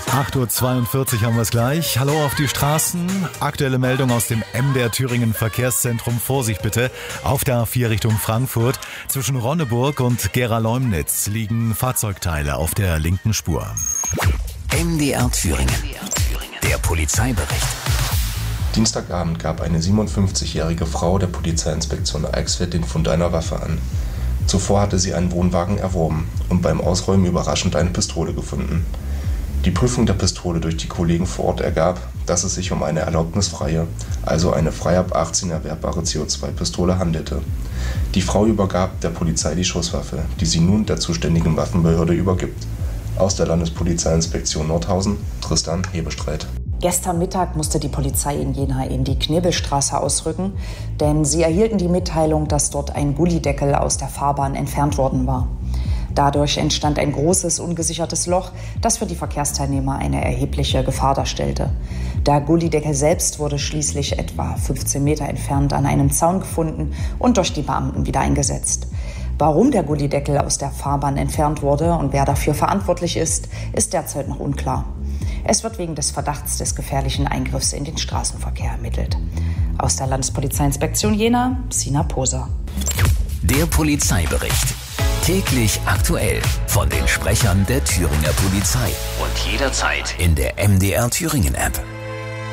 8:42 Uhr haben wir es gleich. Hallo auf die Straßen. Aktuelle Meldung aus dem MDR Thüringen Verkehrszentrum. Vorsicht bitte. Auf der A4 Richtung Frankfurt. Zwischen Ronneburg und Gera-Leumnitz liegen Fahrzeugteile auf der linken Spur. MDR Thüringen. Der Polizeibericht. Dienstagabend gab eine 57-jährige Frau der Polizeiinspektion Eichsfeld den Fund einer Waffe an. Zuvor hatte sie einen Wohnwagen erworben und beim Ausräumen überraschend eine Pistole gefunden. Die Prüfung der Pistole durch die Kollegen vor Ort ergab, dass es sich um eine erlaubnisfreie, also eine frei ab 18 erwerbbare CO2-Pistole handelte. Die Frau übergab der Polizei die Schusswaffe, die sie nun der zuständigen Waffenbehörde übergibt. Aus der Landespolizeiinspektion Nordhausen, Tristan Hebestreit. Gestern Mittag musste die Polizei in Jena in die Knebelstraße ausrücken, denn sie erhielten die Mitteilung, dass dort ein Gullydeckel aus der Fahrbahn entfernt worden war. Dadurch entstand ein großes, ungesichertes Loch, das für die Verkehrsteilnehmer eine erhebliche Gefahr darstellte. Der Gullydeckel selbst wurde schließlich etwa 15 Meter entfernt an einem Zaun gefunden und durch die Beamten wieder eingesetzt. Warum der Gullydeckel aus der Fahrbahn entfernt wurde und wer dafür verantwortlich ist, ist derzeit noch unklar. Es wird wegen des Verdachts des gefährlichen Eingriffs in den Straßenverkehr ermittelt. Aus der Landespolizeiinspektion Jena, Sina Poser. Der Polizeibericht. Täglich aktuell von den Sprechern der Thüringer Polizei und jederzeit in der MDR Thüringen App.